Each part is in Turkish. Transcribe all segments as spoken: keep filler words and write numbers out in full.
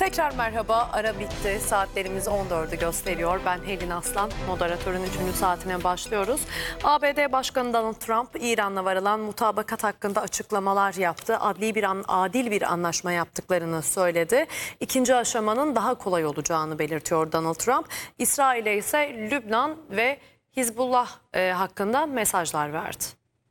Tekrar merhaba, ara bitti. Saatlerimiz on dördü gösteriyor. Ben Helin Aslan, moderatörün üçüncü saatine başlıyoruz. A B D Başkanı Donald Trump, İran'la varılan mutabakat hakkında açıklamalar yaptı. Adli bir an, adil bir anlaşma yaptıklarını söyledi. İkinci aşamanın daha kolay olacağını belirtiyor Donald Trump. İsrail'e ise Lübnan ve Hizbullah e, hakkında mesajlar verdi.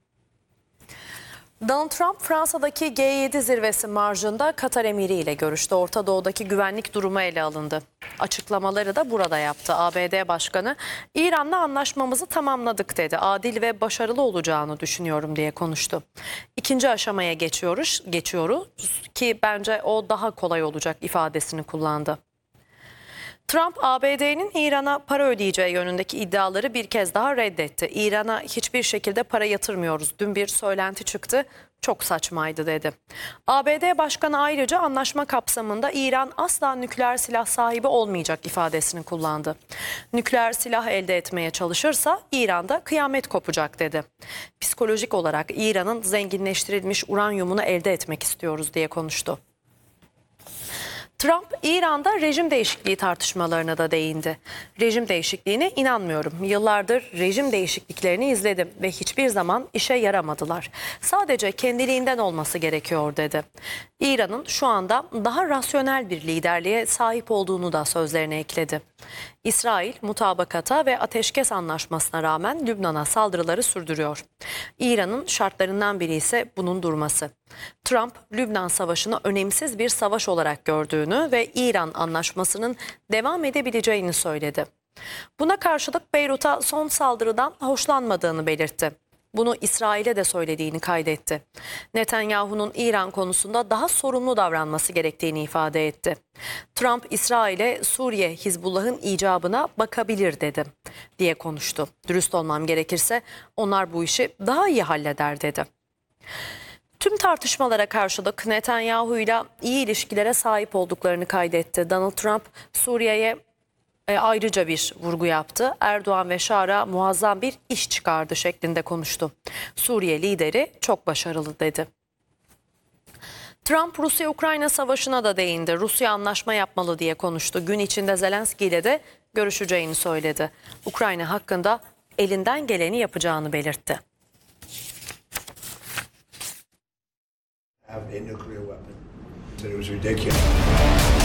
Donald Trump Fransa'daki G yedi zirvesi marjında Katar emiri ile görüştü. Orta Doğu'daki güvenlik durumu ele alındı. Açıklamaları da burada yaptı. A B D Başkanı, İran'la anlaşmamızı tamamladık dedi. Adil ve başarılı olacağını düşünüyorum diye konuştu. İkinci aşamaya geçiyoruz, geçiyoruz ki bence o daha kolay olacak ifadesini kullandı. Trump, A B D'nin İran'a para ödeyeceği yönündeki iddiaları bir kez daha reddetti. İran'a hiçbir şekilde para yatırmıyoruz. Dün bir söylenti çıktı. Çok saçmaydı dedi. A B D Başkanı ayrıca anlaşma kapsamında İran asla nükleer silah sahibi olmayacak ifadesini kullandı. Nükleer silah elde etmeye çalışırsa İran'da kıyamet kopacak dedi. Psikolojik olarak İran'ın zenginleştirilmiş uranyumunu elde etmek istiyoruz diye konuştu. Trump, İran'da rejim değişikliği tartışmalarına da değindi. Rejim değişikliğine inanmıyorum. Yıllardır rejim değişikliklerini izledim ve hiçbir zaman işe yaramadılar. Sadece kendiliğinden olması gerekiyor dedi. İran'ın şu anda daha rasyonel bir liderliğe sahip olduğunu da sözlerine ekledi. İsrail, mutabakata ve ateşkes anlaşmasına rağmen Lübnan'a saldırıları sürdürüyor. İran'ın şartlarından biri ise bunun durması. Trump, Lübnan Savaşı'nı önemsiz bir savaş olarak gördüğünü ve İran anlaşmasının devam edebileceğini söyledi. Buna karşılık Beyrut'a son saldırıdan hoşlanmadığını belirtti. Bunu İsrail'e de söylediğini kaydetti. Netanyahu'nun İran konusunda daha sorumlu davranması gerektiğini ifade etti. Trump, İsrail'e Suriye Hizbullah'ın icabına bakabilir dedi diye konuştu. Dürüst olmam gerekirse onlar bu işi daha iyi halleder dedi. Tüm tartışmalara karşılık Netanyahu ile iyi ilişkilere sahip olduklarını kaydetti. Donald Trump Suriye'ye e, ayrıca bir vurgu yaptı. Erdoğan ve Şar'a muazzam bir iş çıkardı şeklinde konuştu. Suriye lideri çok başarılı dedi. Trump Rusya-Ukrayna savaşına da değindi. Rusya anlaşma yapmalı diye konuştu. Gün içinde Zelenski ile de görüşeceğini söyledi. Ukrayna hakkında elinden geleni yapacağını belirtti. Have a nuclear weapon. That it was ridiculous.